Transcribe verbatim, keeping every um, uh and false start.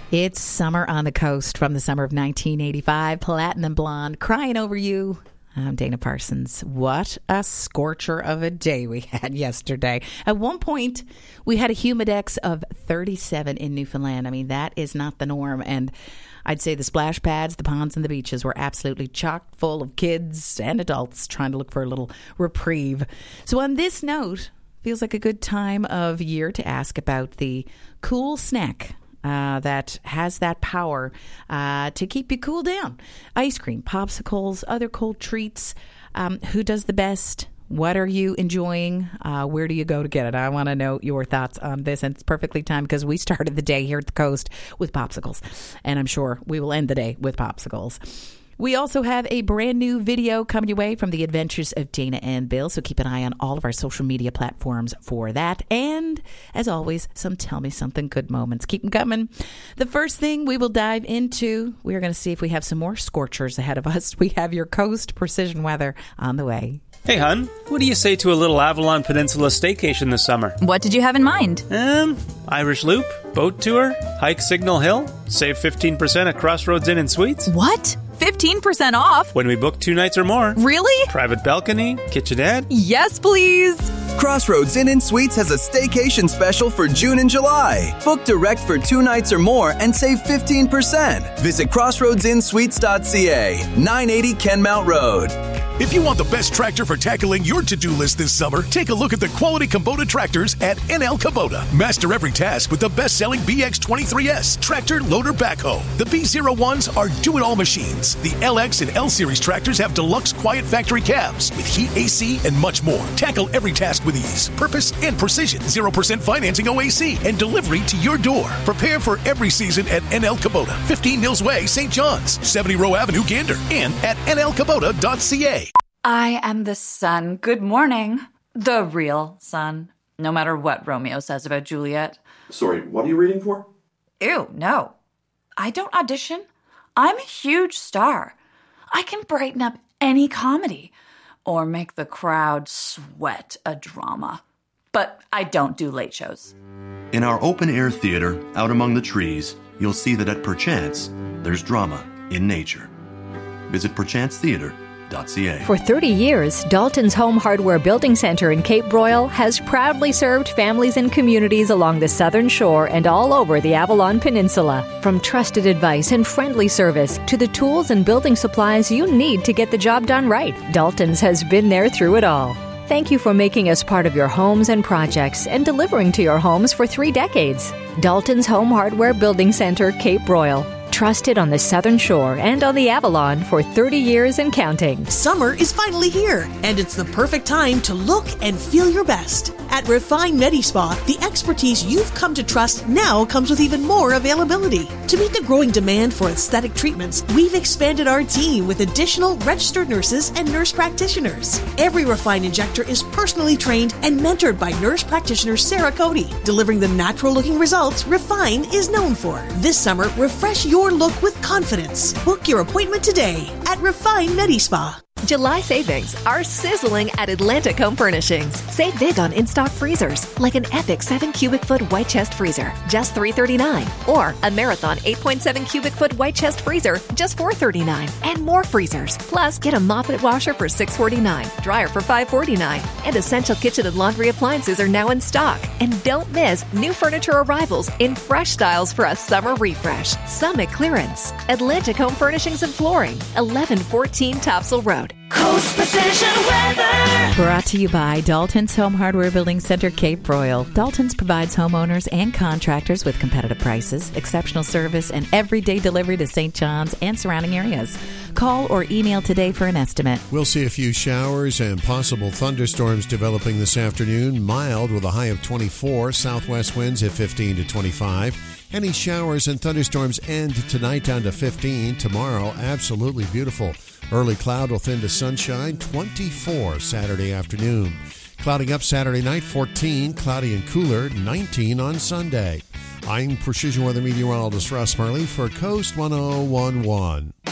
It's Summer on the Coast from the summer of nineteen eighty-five. Platinum Blonde, Crying Over You. I'm Dana Parsons. What a scorcher of a day we had yesterday. At one point, we had a humidex of thirty-seven in Newfoundland. I mean, that is not the norm. And I'd say the splash pads, the ponds, and the beaches were absolutely chock full of kids and adults trying to look for a little reprieve. So on this note, feels like a good time of year to ask about the cool snack Uh, that has that power uh, to keep you cool down. Ice cream, popsicles, other cold treats. Um, who does the best? What are you enjoying? Uh, where do you go to get it? I want to know your thoughts on this. And it's perfectly timed because we started the day here at the coast with popsicles. And I'm sure we will end the day with popsicles. We also have a brand new video coming your way from the Adventures of Dana and Bill, so keep an eye on all of our social media platforms for that. And, as always, some Tell Me Something Good moments. Keep them coming. The first thing we will dive into, we're going to see if we have some more scorchers ahead of us. We have your Coast Precision Weather on the way. Hey, hun, what do you say to a little Avalon Peninsula staycation this summer? What did you have in mind? Um, Irish Loop, boat tour, hike Signal Hill, save fifteen percent at Crossroads Inn and Suites. What? fifteen percent off? When we book two nights or more. Really? Private balcony, kitchenette. Yes, please. Crossroads Inn and Suites has a staycation special for June and July. Book direct for two nights or more and save fifteen percent. Visit crossroads inn suites dot c a, nine eighty Kenmount Road. If you want the best tractor for tackling your to-do list this summer, take a look at the quality Kubota tractors at N L Kubota. Master every task with the best-selling B X twenty-three S tractor loader backhoe. The B zero ones are do-it-all machines. The L X and L Series tractors have deluxe quiet factory cabs with heat A C and much more. Tackle every task with ease, purpose, and precision. zero percent financing O A C and delivery to your door. Prepare for every season at N L Kubota, fifteen Mills Way, Saint John's, seventy Row Avenue, Gander, and at N L Kubota dot c a. I am the sun. Good morning. The real sun. No matter what Romeo says about Juliet. Sorry, what are you reading for? Ew, no. I don't audition. I'm a huge star. I can brighten up any comedy or make the crowd sweat a drama. But I don't do late shows. In our open-air theater, out among the trees, you'll see that at Perchance, there's drama in nature. Visit perchance theater dot c a. For thirty years, Dalton's Home Hardware Building Center in Cape Broyle has proudly served families and communities along the southern shore and all over the Avalon Peninsula. From trusted advice and friendly service to the tools and building supplies you need to get the job done right, Dalton's has been there through it all. Thank you for making us part of your homes and projects and delivering to your homes for three decades. Dalton's Home Hardware Building Center, Cape Broyle. Trusted on the Southern Shore and on the Avalon for thirty years and counting. Summer is finally here, and it's the perfect time to look and feel your best. At Refine MediSpa, the expertise you've come to trust now comes with even more availability. To meet the growing demand for aesthetic treatments, we've expanded our team with additional registered nurses and nurse practitioners. Every Refine injector is personally trained and mentored by nurse practitioner Sarah Cody, delivering the natural-looking results Refine is known for. This summer, refresh your look with confidence. Book your appointment today at Refine MediSpa. July savings are sizzling at Atlantic Home Furnishings. Save big on in-stock freezers, like an epic seven cubic foot white chest freezer, just three hundred thirty-nine dollars, or a Marathon eight point seven cubic foot white chest freezer, just four hundred thirty-nine dollars, and more freezers. Plus, get a Moffett washer for six hundred forty-nine dollars, dryer for five hundred forty-nine dollars, and essential kitchen and laundry appliances are now in stock. And don't miss new furniture arrivals in fresh styles for a summer refresh. Summit clearance. Atlantic Home Furnishings and Flooring, eleven fourteen Topsail Road. Coast Precision Weather. Brought to you by Dalton's Home Hardware Building Center, Cape Broyle. Dalton's provides homeowners and contractors with competitive prices, exceptional service, and everyday delivery to Saint John's and surrounding areas. Call or email today for an estimate. We'll see a few showers and possible thunderstorms developing this afternoon. Mild with a high of twenty-four. Southwest winds at fifteen to twenty-five. Any showers and thunderstorms end tonight down to fifteen. Tomorrow, absolutely beautiful. Early cloud will thin to sunshine, twenty-four Saturday afternoon. Clouding up Saturday night, fourteen. Cloudy and cooler, nineteen on Sunday. I'm Precision Weather Meteorologist Russ Murley for Coast one oh one point one.